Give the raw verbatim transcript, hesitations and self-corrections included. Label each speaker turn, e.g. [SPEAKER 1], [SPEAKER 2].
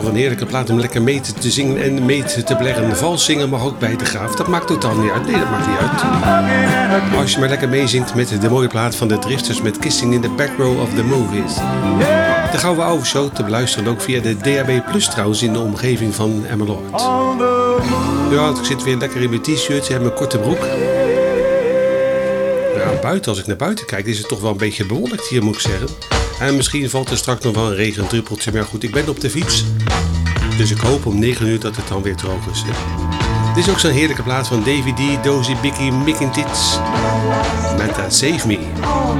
[SPEAKER 1] een heerlijke plaat om lekker mee te zingen en mee te blerren. Vals zingen mag ook bij de Graaf. Dat maakt totaal niet uit. Nee, dat maakt niet uit. Als je maar lekker meezingt met de mooie plaat van de Drifters met Kissing in the Back Row of the Movies. De Gouden Oude Show te beluisteren ook via de D A B Plus trouwens in de omgeving van Emmeloord. Ja, ik zit weer lekker in mijn t-shirtje en mijn korte broek. Ja, buiten, als ik naar buiten kijk, is het toch wel een beetje bewolkt hier, moet ik zeggen. En misschien valt er straks nog wel een regendruppeltje. Maar goed, ik ben op de fiets. Dus ik hoop om negen uur dat het dan weer droog is. Hè? Dit is ook zo'n heerlijke plaat van Davy D, Dozy, Bicky, Mick and Tits. Met uh, Save Me.